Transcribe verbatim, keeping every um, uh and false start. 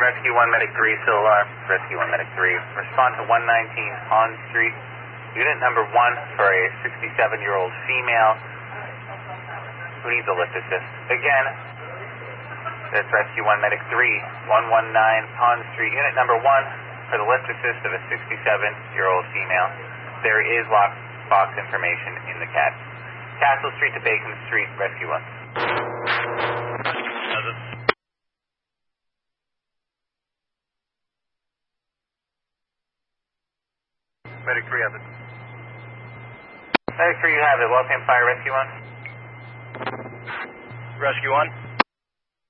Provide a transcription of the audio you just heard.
Rescue one, Medic three, still alarm. Rescue one, Medic three. Respond to one nineteen Pond Street. Unit number one for a sixty-seven-year-old female who needs a lift assist. Again, that's Rescue one, Medic three, one nineteen Pond Street. Unit number one for the lift assist of a sixty-seven-year-old female. There is lockbox information in the cat. Castle Street to Bacon Street, Rescue one. Medic three have it. Medic three, you have it. Welcome, Fire Rescue one. Rescue one.